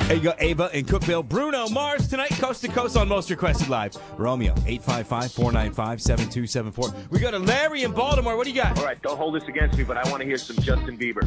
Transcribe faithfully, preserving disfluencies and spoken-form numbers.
There you go, Ava in Cookville. Bruno Mars tonight, coast to coast on Most Requested Live. Romeo, eight five five, four nine five, seven two seven four. We go to Larry in Baltimore. What do you got? All right, don't hold this against me, but I want to hear some Justin Bieber.